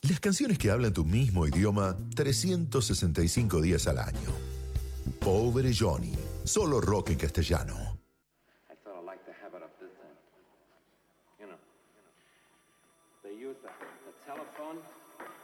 Las canciones que hablan tu mismo idioma 365 días al año. Pobre Johnny, solo rock en castellano. I sort of like to have it up this end. You know. They use the telephone